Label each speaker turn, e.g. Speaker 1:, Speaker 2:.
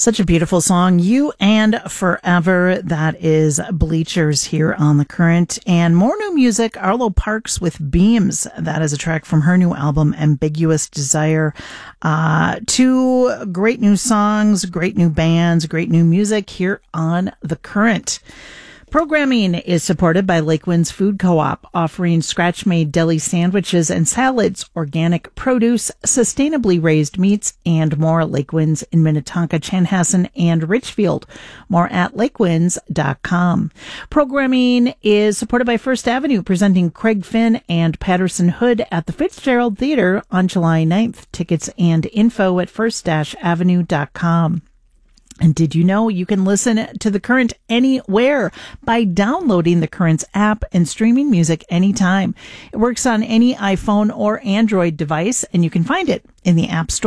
Speaker 1: Such a beautiful song, You and Forever. That is Bleachers here on The Current. And more new music, Arlo Parks with Beams. That is a track from her new album, Ambiguous Desire. Two great new songs, great new bands, great new music here on The Current. Programming is supported by Lake Winds Food Co-op, offering scratch-made deli sandwiches and salads, organic produce, sustainably raised meats, and more. Lake Winds in Minnetonka, Chanhassen, and Richfield. More at lakewinds.com. Programming is supported by First Avenue, presenting Craig Finn and Patterson Hood at the Fitzgerald Theater on July 9th. Tickets and info at first-avenue.com. And did you know you can listen to The Current anywhere by downloading The Current's app and streaming music anytime? It works on any iPhone or Android device, and you can find it in the App Store.